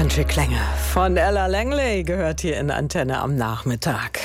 Country-Klänge von Ella Langley gehört hier in Antenne am Nachmittag.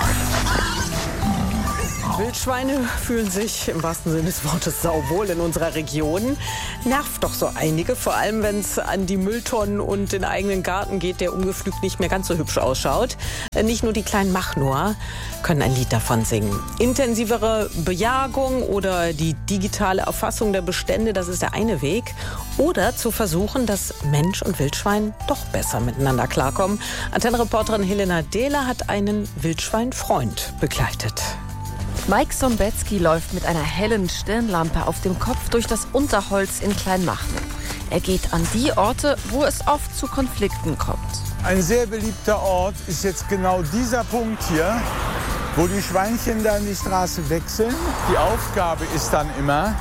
Wildschweine fühlen sich im wahrsten Sinne des Wortes sauwohl in unserer Region. Nervt doch so einige, vor allem wenn es an die Mülltonnen und den eigenen Garten geht, der ungepflügt nicht mehr ganz so hübsch ausschaut. Nicht nur die kleinen Machnor können ein Lied davon singen. Intensivere Bejagung oder die digitale Erfassung der Bestände, das ist der eine Weg. Oder zu versuchen, dass Mensch und Wildschwein doch besser miteinander klarkommen. Antenne-Reporterin Helena Dehler hat einen Wildschweinfreund begleitet. Mike Sombetzky läuft mit einer hellen Stirnlampe auf dem Kopf durch das Unterholz in Kleinmachnow. Er geht an die Orte, wo es oft zu Konflikten kommt. Ein sehr beliebter Ort ist jetzt genau dieser Punkt hier, wo die Schweinchen dann die Straße wechseln. Die Aufgabe ist dann immer,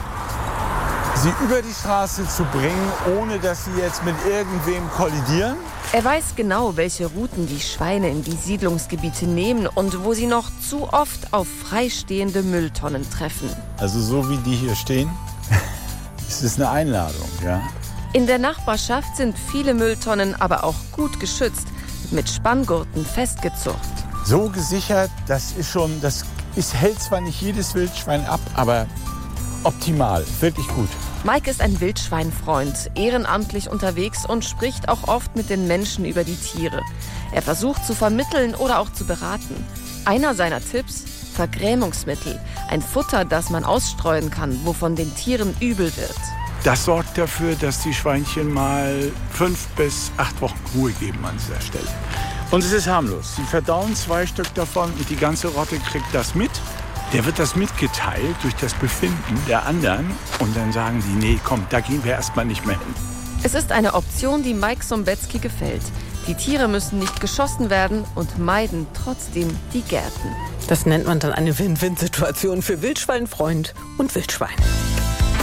sie über die Straße zu bringen, ohne dass sie jetzt mit irgendwem kollidieren. Er weiß genau, welche Routen die Schweine in die Siedlungsgebiete nehmen und wo sie noch zu oft auf freistehende Mülltonnen treffen. Also so wie die hier stehen, ist es eine Einladung, ja. In der Nachbarschaft sind viele Mülltonnen aber auch gut geschützt, mit Spanngurten festgezurrt. So gesichert, das hält zwar nicht jedes Wildschwein ab, aber optimal, wirklich gut. Mike ist ein Wildschweinfreund, ehrenamtlich unterwegs und spricht auch oft mit den Menschen über die Tiere. Er versucht zu vermitteln oder auch zu beraten. Einer seiner Tipps: Vergrämungsmittel. Ein Futter, das man ausstreuen kann, wovon den Tieren übel wird. Das sorgt dafür, dass die Schweinchen mal 5 bis 8 Wochen Ruhe geben an dieser Stelle. Und es ist harmlos. Sie verdauen 2 Stück davon und die ganze Rotte kriegt das mit. Der wird das mitgeteilt durch das Befinden der anderen. Und dann sagen die, nee, komm, da gehen wir erstmal nicht mehr hin. Es ist eine Option, die Mike Sombetzky gefällt. Die Tiere müssen nicht geschossen werden und meiden trotzdem die Gärten. Das nennt man dann eine Win-Win-Situation für Wildschweinfreund und Wildschwein.